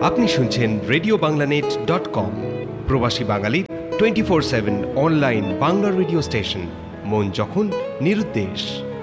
আপনি শুনছেন RadioBanglaNet.com, প্রবাসী বাঙালি 24/7 অনলাইন বাংলা রেডিও স্টেশন, মন যখন নিরুদ্দেশ।